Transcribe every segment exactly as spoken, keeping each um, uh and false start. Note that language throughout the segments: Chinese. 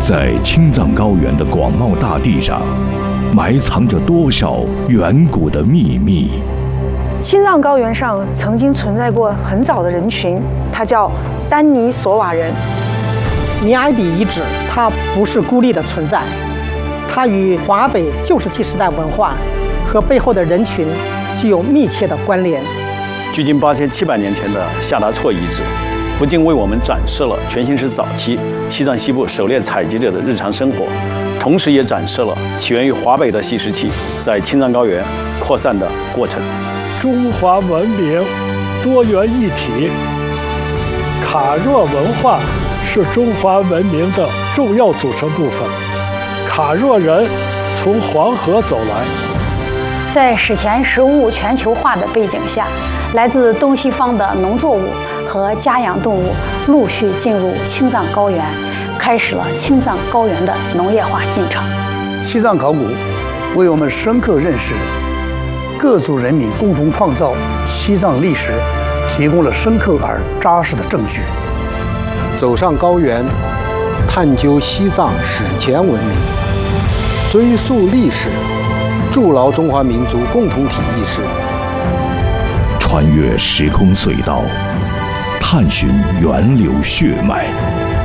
在青藏高原的广袤大地上，埋藏着多少远古的秘密？ 青藏高原上曾经存在过很早的人群，它叫丹尼索瓦人。 尼埃底遗址，它不是孤立的存在，它与华北旧石器时代文化和背后的人群具有密切的关联。 距今八千七百年前的夏达措遗址，不仅为我们展示了全新石早期西藏西部狩猎采集者的日常生活，同时也展示了起源于华北的新石器在青藏高原扩散的过程。 中华文明多元一体，卡若文化是中华文明的重要组成部分。卡若人从黄河走来， 在史前食物全球化的背景下，来自东西方的农作物和家养动物陆续进入青藏高原，开始了青藏高原的农业化进程。 西藏考古为我们深刻认识各族人民共同创造西藏历史提供了深刻而扎实的证据。 走上高原，探究西藏史前文明，追溯历史，筑牢中华民族共同体意识。 穿越时空隧道，探寻源流血脉，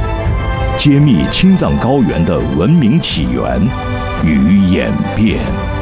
揭秘青藏高原的文明起源与演变。